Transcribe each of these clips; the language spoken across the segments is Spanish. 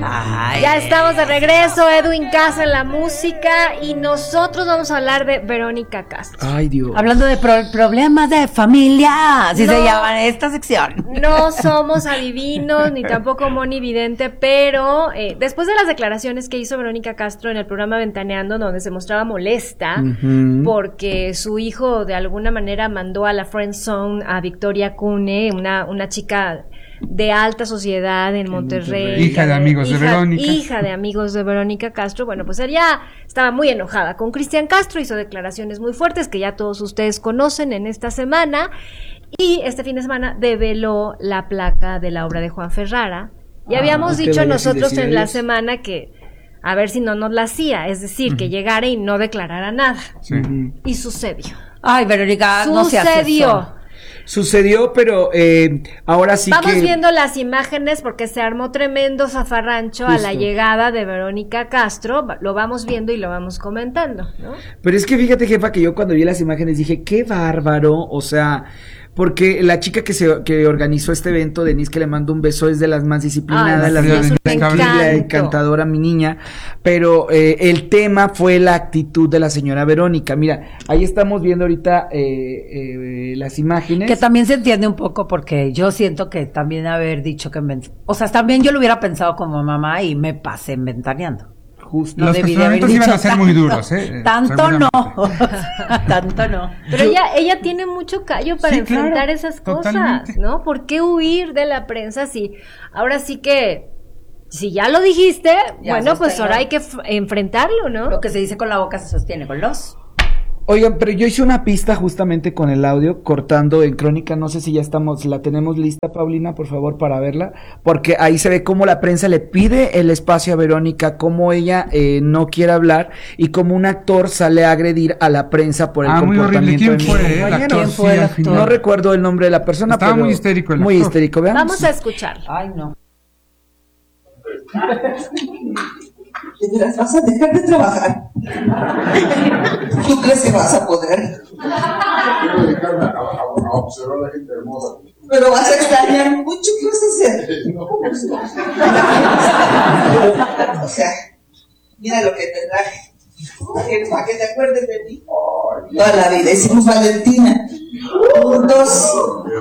Ay. Ya estamos de regreso, Edwin Casa en la música y nosotros vamos a hablar de Verónica Castro. Ay, Dios. Hablando de problemas de familia, así No. se llama esta sección. No somos adivinos ni tampoco monividente, pero después de las declaraciones que hizo Verónica Castro en el programa Ventaneando, donde se mostraba molesta porque su hijo de alguna manera mandó a la friend zone a Victoria Cune, una chica de alta sociedad en Monterrey, hija de amigos de Verónica. Hija de amigos de Verónica Castro. Bueno, pues ella estaba muy enojada con Cristian Castro, hizo declaraciones muy fuertes que ya todos ustedes conocen en esta semana, y este fin de semana develó la placa de la obra de Juan Ferrara. Y habíamos dicho nosotros en la semana que a ver si no nos la hacía, es decir, que llegara y no declarara nada. Sí. Y sucedió. Ay, Verónica, no se hace eso. Sucedió, pero ahora sí Vamos que... viendo las imágenes porque se armó tremendo zafarrancho a la llegada de Verónica Castro. Lo vamos viendo y lo vamos comentando, ¿no? Pero es que fíjate, jefa, que yo cuando vi las imágenes dije, qué bárbaro, o sea... Porque la chica que organizó este evento, Denise, que le mando un beso, es de las más disciplinadas, es un tranquila, encantadora, mi niña. Pero el tema fue la actitud de la señora Verónica. Mira, ahí estamos viendo ahorita las imágenes. Que también se entiende un poco porque yo siento que también haber dicho que... O sea, también yo lo hubiera pensado como mamá y me pasé ventaneando. Justo. No Los debí de haber cuestionamientos iban dicho a ser muy duros, Tanto no. Tanto no. Pero ella tiene mucho callo para enfrentar esas cosas, totalmente. ¿no? ¿Por qué huir de la prensa si ahora sí que si ya lo dijiste, Ya bueno, pues sosténlo. ahora hay que enfrentarlo, ¿no? Lo que se dice con la boca se sostiene con los... Oigan, pero yo hice una pista justamente con el audio, cortando en Crónica, no sé si ya la tenemos lista, Paulina, por favor, para verla, porque ahí se ve cómo la prensa le pide el espacio a Verónica, cómo ella no quiere hablar, y cómo un actor sale a agredir a la prensa por el muy horrible. comportamiento ¿Quién de fue? mi El compañero. actor, ¿Quién fue el al actor? final. No recuerdo el nombre de la persona, Estaba pero muy histérico el muy actor. histérico, veamos. Vamos a escucharlo. Ay, no. ¿De veras vas a dejar de trabajar? ¿Tú crees que vas a poder? Quiero dedicarme a observar a la gente hermosa. Pero vas a extrañar mucho. ¿Qué vas a hacer? No, pues, O sea, mira lo que te traje. Para que te acuerdes de mí. Toda la vida hicimos Valentina. Juntos.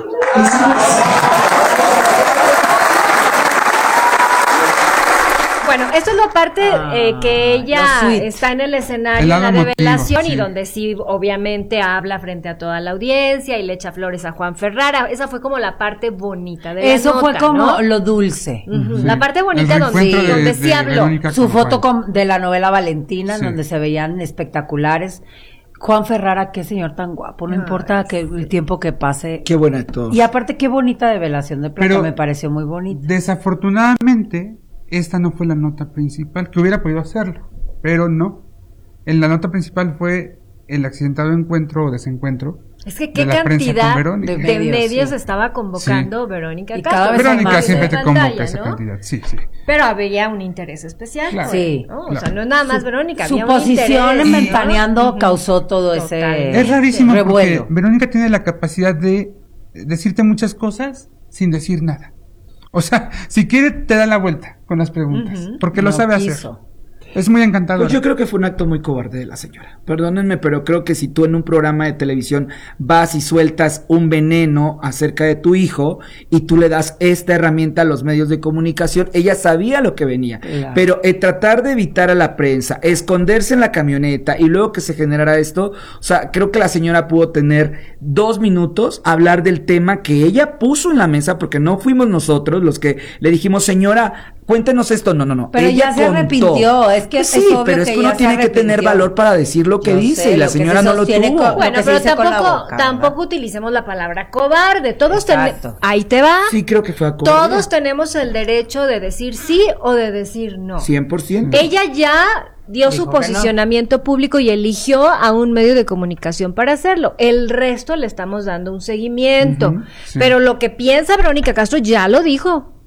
Bueno, esto es la parte que ella la suite. está en el escenario, El en la lado emotivo, revelación, y sí. donde sí, obviamente, habla frente a toda la audiencia y le echa flores a Juan Ferrara. Esa fue como la parte bonita de la Eso nota, fue como ¿no? lo dulce. Ujú. Sí. La parte bonita El donde reencuentro sí habló. Verónica Su con foto Juan. de la novela Valentina, Sí. donde se veían espectaculares. Juan Ferrara, qué señor tan guapo, no importa que el tiempo que pase. Qué buen actor. Y aparte, qué bonita develación de plata, Pero me pareció muy bonita. Desafortunadamente, esta no fue la nota principal, que hubiera podido hacerlo, pero no. En la nota principal fue el accidentado encuentro o desencuentro. Es que de qué la prensa cantidad con Verónica. de medios, medios sí. estaba convocando Verónica Y Castro. cada vez Verónica más siempre te pantalla, convoca esa ¿no? cantidad, sí, sí. Pero había un interés especial. Claro. Sí. ¿no? O Claro. sea, no es nada más Verónica, Su había un posición interés, en ¿no? Ventaneando Ujú. causó todo Totalmente. ese Es rarísimo revuelo. porque Verónica tiene la capacidad de decirte muchas cosas sin decir nada. O sea, si quiere te da la vuelta con las preguntas, Ujú. porque lo No sabe quiso. hacer. Es muy encantador. Pues yo creo que fue un acto muy cobarde de la señora. Perdónenme, pero creo que si tú en un programa de televisión vas y sueltas un veneno acerca de tu hijo y tú le das esta herramienta a los medios de comunicación, ella sabía lo que venía. Claro. Pero tratar de evitar a la prensa, esconderse en la camioneta y luego que se generara esto, o sea, creo que la señora pudo tener 2 minutos, hablar del tema que ella puso en la mesa, porque no fuimos nosotros los que le dijimos, señora, cuéntenos esto. No. Pero Ella ya se contó. arrepintió, es que Sí, es obvio pero es que que uno ella se tiene que tener arrepintió. valor para decir lo que Yo dice, sé, y la lo que señora se no lo sostiene tuvo. con- Lo Bueno, que se pero dice con la boca, ¿verdad? tampoco utilicemos la palabra cobarde. Todos Exacto. ahí te va. Sí, creo que fue a Todos tenemos el derecho de decir sí o de decir no. 100%. Ella ya dio Dijo su que no. posicionamiento público y eligió a un medio de comunicación para hacerlo. El resto le estamos dando un seguimiento. Ujú, sí. Pero lo que piensa Verónica Castro ya lo dijo.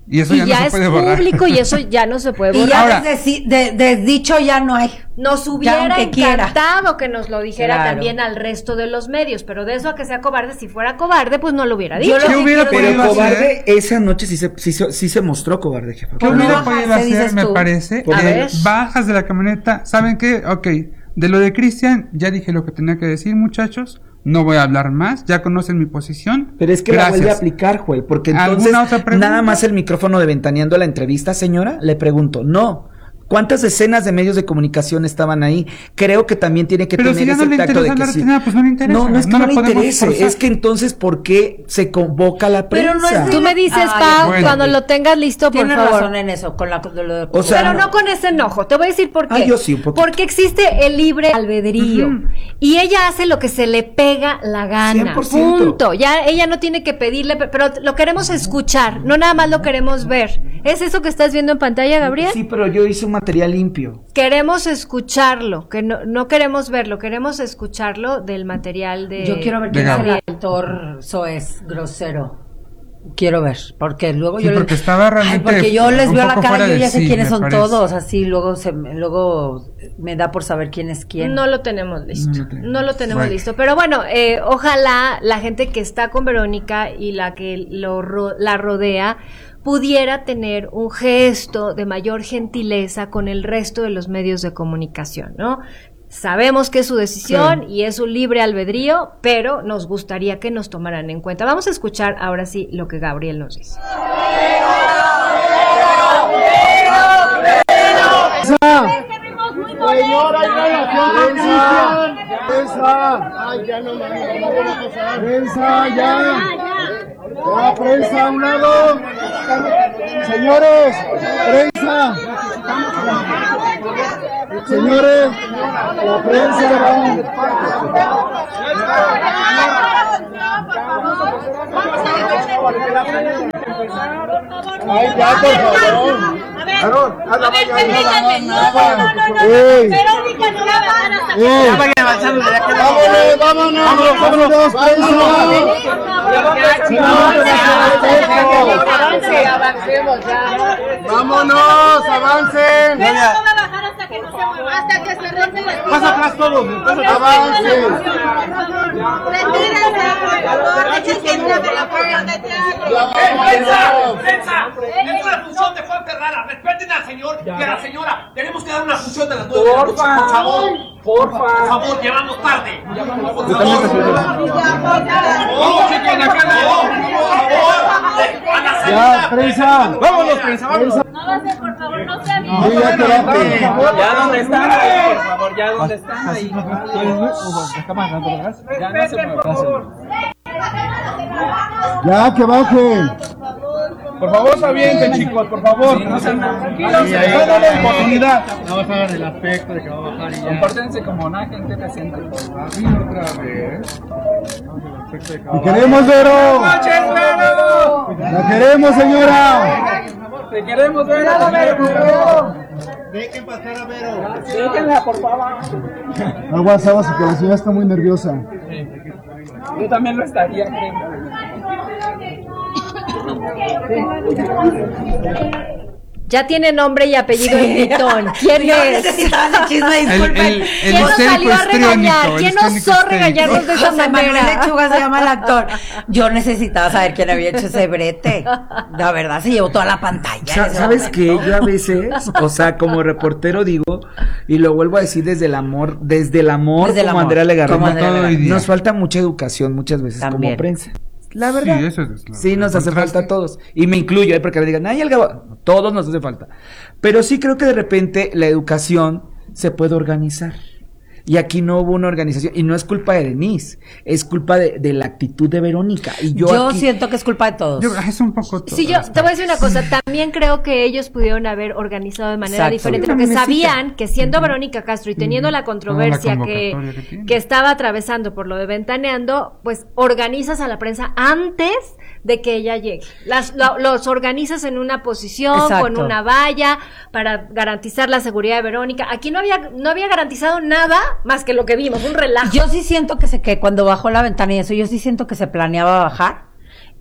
Y eso ya no ya se es puede borrar. público y eso ya no se puede Y borrar. ya Ahora- desdicho ya no hay. Nos Ya hubiera aunque quiera. encantado que nos lo dijera Claro. también al resto de los medios, pero de eso a que sea cobarde, si fuera cobarde, pues no lo hubiera dicho. Yo lo ¿Qué que hubiera quiero Pero podido cobarde, hacer? esa noche sí se mostró cobarde, jefa. ¿Qué Por hubiera no podido bajarse, hacer, dices me tú. parece? A ver. Bajas de la camioneta. ¿Saben qué? Ok. De lo de Cristian, ya dije lo que tenía que decir, muchachos. No voy a hablar más. Ya conocen mi posición. Pero es que la vuelve a aplicar, Joel, porque entonces ¿Alguna otra pregunta? nada más el micrófono de Ventaneando la entrevista, señora, le pregunto, no. ¿Cuántas decenas de medios de comunicación estaban ahí? Creo que también tiene que Pero tener si ya ese no le tacto interesa de que hablar sí. de nada, pues no le interesa. No, no es que No no, la le podemos interese, forzar. es que entonces ¿por qué se convoca la Pero prensa? no es Tú me dices, Ay, Pau, bueno. cuando lo tengas listo, por Tienes favor. razón en eso, con lo de... O sea, Pero no con ese enojo. Te voy a decir por qué. Ah, yo sí, un poquito. Porque existe el libre albedrío. Y ella hace lo que se le pega la gana. 100%. Punto. Ya ella no tiene que pedirle, pero lo queremos escuchar, no nada más lo queremos ver. ¿Es eso que estás viendo en pantalla, Gabriel? Sí, pero yo hice un material limpio. Queremos escucharlo, que no queremos verlo, queremos escucharlo del material de... Yo quiero ver de quién es Gabriel. el actor soez, grosero. Quiero ver, porque luego Sí, yo porque estaba realmente porque yo les un veo la poco cara fuera y yo de ya sé sí, quiénes me son parece. todos, así luego me da por saber quién es quién. No lo tenemos listo. No lo tenemos Bueno. listo. Pero bueno, ojalá la gente que está con Verónica y la que la rodea pudiera tener un gesto de mayor gentileza con el resto de los medios de comunicación, ¿no? Sabemos que es su decisión y es un libre albedrío, pero nos gustaría que nos tomaran en cuenta. Vamos a escuchar ahora sí lo que Gabriel nos dice. Señora, hay relación con Cristian. Prensa. Ay, ya no mames, no van a pasar. Prensa, ya. Ya, prensa, a un lado. Señores, prensa. Señores, la prensa va. Ay, ya, por favor. Ey. Vámonos, vámonos, avancen. Pasa atrás todos, avancen. ¡Prensa! Es una función de Juan Ferrara. Respeten al señor y a la señora. Tenemos que dar una función de las 9 de la noche. Por favor. Por favor, llevamos tarde. Por favor. Chicos, acá no. Por favor. A la salida. Ya, prensa. Vámonos, prensa, vámonos. No lo hace, por favor, no sea bien. Sí, ya quedaste. Ya dónde están, por favor, ya dónde están ahí. Ya, que bajen. Por favor, se avienten, chicos, por favor. Sí, no sean tranquilos, dale la oportunidad. No vas a ver el aspecto de que va a bajar y ya. Compórtense como una gente decente. Así otra vez. ¡Te queremos, Vero! ¡La queremos, señora! Te queremos ver a Vero. Dejen pasar a Vero. Déjenla, por favor. Aguas, aguas, que la señora está muy nerviosa. Yo también lo estaría, creo. Ya tiene nombre y apellido el gritón. ¿Quién Yo es? necesitaba ese chisme, disculpen. ¿Quién nos salió a regañar? ¿Quién osó regañarnos de esa José Manuel manera? Lechuga se llama el actor. Yo necesitaba saber quién había hecho ese brete. La verdad, se llevó toda la pantalla. en ese ¿Sabes qué? momento. Yo a veces, o sea, como reportero digo, y lo vuelvo a decir desde el amor Desde el como amor, Andrea Legarreta. como Andrea Legarreta. Nos falta mucha educación muchas veces También. como prensa. La verdad. Sí, eso es Sí, nos hace falta a todos. Y me incluyo, porque me digan, ay, el Gabo. Todos nos hace falta. Pero sí creo que de repente la educación se puede organizar. Y aquí no hubo una organización. Y no es culpa de Denise. Es culpa de la actitud de Verónica. Y yo aquí- siento que es culpa de todos. Es un poco todo. Sí, yo te voy a decir una cosa, también creo que ellos pudieron haber organizado de manera Exacto. diferente, Sí, porque también sabían que siendo Verónica Castro y teniendo la controversia Toda la convocatoria que tiene. que estaba atravesando por lo de Ventaneando, pues organizas a la prensa antes de que ella llegue. Los organizas en una posición, Exacto. con una valla, para garantizar la seguridad de Verónica. Aquí no había garantizado nada más que lo que vimos, un relajo. Yo sí siento que cuando bajó la ventana y eso, yo sí siento que se planeaba bajar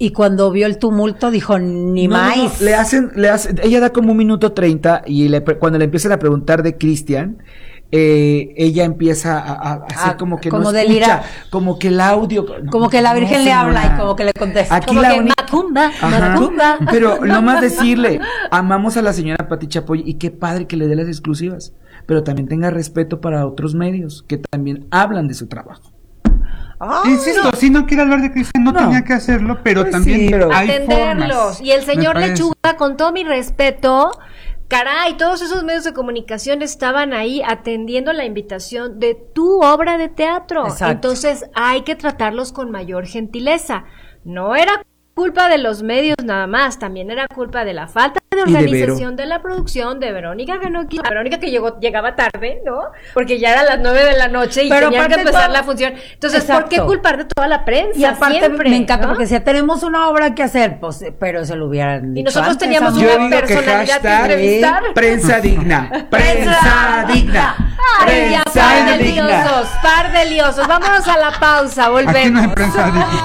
Y cuando vio el tumulto dijo, ni más. Le hacen, ella da como 1:30 y cuando le empiezan a preguntar de Cristian, ella empieza a hacer como que como no delirar. escucha, como que el audio, como que la Virgen le habla y como que le contesta. Aquí como la que macumba, macumba. Pero nomás decirle, amamos a la señora Pati Chapoy y qué padre que le dé las exclusivas, pero también tenga respeto para otros medios que también hablan de su trabajo. Insisto, si no quiere hablar de Cristian, no tenía que hacerlo, pero Pues también sí, pero hay atenderlos. formas, Y el señor me parece. Lechuga, con todo mi respeto, caray, todos esos medios de comunicación estaban ahí atendiendo la invitación de tu obra de teatro. Exacto. Entonces hay que tratarlos con mayor gentileza. No era culpa de los medios nada más, también era culpa de la falta de Y de organización de la producción de Verónica, Verónica que llegaba tarde, ¿no? Porque ya eran las 9 de la noche y Pero tenían que aparte empezar todo- la función. Entonces, ¿por qué Exacto. culpar de toda la prensa? Y aparte siempre, me encanta ¿no? porque si ya tenemos una obra que hacer, pues, pero se lo hubieran dicho nosotros antes, teníamos amor. Yo una digo que personalidad que hashtag entrevistar. prensa digna, prensa digna, Ay, ya, prensa par de digna. liosos, par de liosos. Vámonos a la pausa, volvemos. Aquí no hay prensa digna.